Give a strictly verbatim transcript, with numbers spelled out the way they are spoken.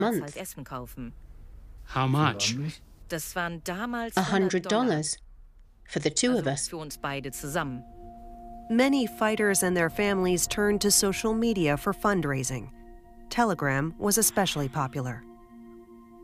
month. Essen kaufen. How much? Das waren damals A hundred dollars for the two of us. für uns beide zusammen. Many fighters and their families turned to social media for fundraising. Telegram was especially popular.